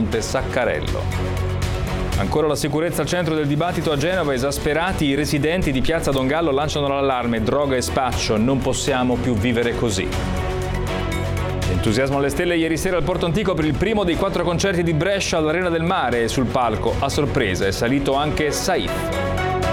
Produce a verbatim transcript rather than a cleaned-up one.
cantante Saccarello. Ancora la sicurezza al centro del dibattito a Genova, esasperati i residenti di Piazza Don Gallo lanciano l'allarme: droga e spaccio, non possiamo più vivere così. Entusiasmo alle stelle ieri sera al Porto Antico per il primo dei quattro concerti di Brescia all'Arena del Mare e sul palco, a sorpresa, è salito anche Saif.